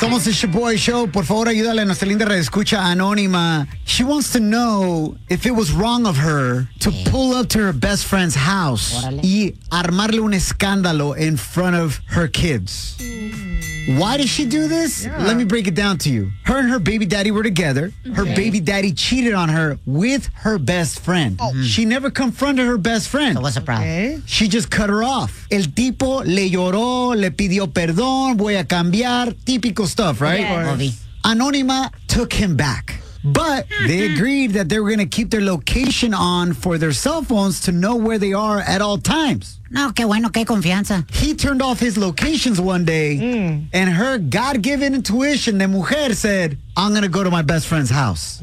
Somos el Shaboy Show. Por favor, ayúdale a nuestra linda redescucha anónima. She wants to know if it was wrong of her to pull up to her best friend's house y armarle un escándalo in front of her kids. Why did she do this? Yeah. Let me break it down to you. Her and her baby daddy were together. Her baby daddy cheated on her with her best friend. She never confronted her best friend. So what's the problem? Okay. She just cut her off. El tipo le lloró, le pidió perdón, voy a cambiar. Típico stuff, right? Yes. Anónima took him back. But they agreed that they were going to keep their location on for their cell phones to know where they are at all times. No, qué bueno, qué confianza. He turned off his locations one day, and her God-given intuition de mujer said, I'm going to go to my best friend's house.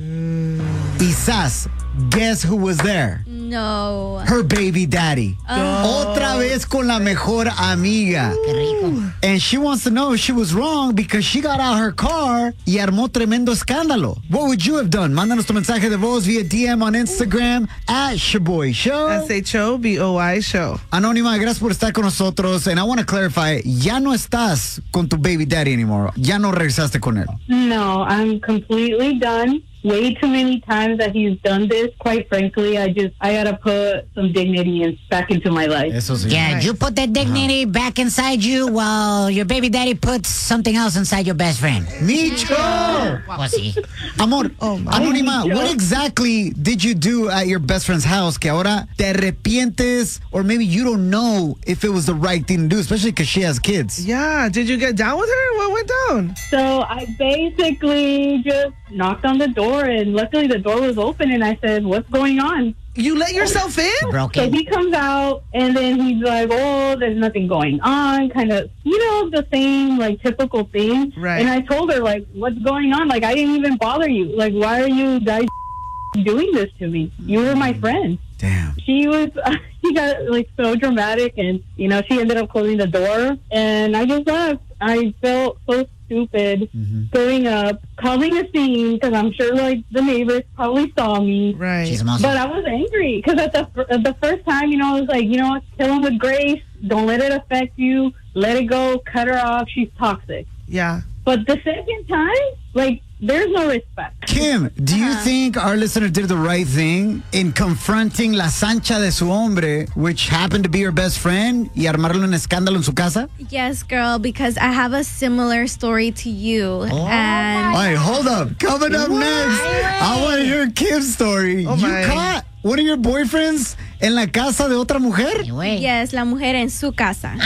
Quizás, guess who was there? No. Her baby daddy. Otra vez con la mejor amiga. Qué rico. And she wants to know if she was wrong because she got out her car y armó tremendo escándalo. What would you have done? Mándanos tu mensaje de voz via DM on Instagram at Shaboy Show. SHOBOY Show. Anónima, gracias por estar con nosotros. And I want to clarify, ya no estás con tu baby daddy anymore. Ya no regresaste con él. No, I'm completely done. Way too many times that he's done this. Quite frankly, I gotta put some dignity back into my life. Eso sí. Yeah, you put that dignity back inside you while your baby daddy puts something else inside your best friend. Micho! Pussy. Amor, my Anónima, Micho. what exactly did you do at your best friend's house que ahora te arrepientes or maybe you don't know if it was the right thing to do, especially because she has kids? Yeah, did you get down with her? What went down? So I basically just knocked on the door, and luckily the door was open, and I said, "What's going on?" You let yourself in? Broke So it. he comes out, and then he's like, "Oh, there's nothing going on," kind of, the same, like, typical thing. Right. And I told her, like, "What's going on? Like, I didn't even bother you. Like, why are you guys doing this to me? You were my friend." Damn. She got, like, so dramatic, and, she ended up closing the door, and I just left. I felt so stupid going up, causing a scene, because I'm sure, like, the neighbors probably saw me. Right. She's a muscle. But I was angry because at the first time, I was like, what, kill him with grace. Don't let it affect you. Let it go. Cut her off. She's toxic. Yeah. But the second time, like, there's no respect. Kim, do you think our listener did the right thing in confronting la sancha de su hombre, which happened to be her best friend, y armarle un escándalo en su casa? Yes, girl, because I have a similar story to you. And All right, hold up. Coming up next, I want to hear Kim's story. Oh, You my. caught one of your boyfriends en la casa de otra mujer? Güey. yes, la mujer en su casa.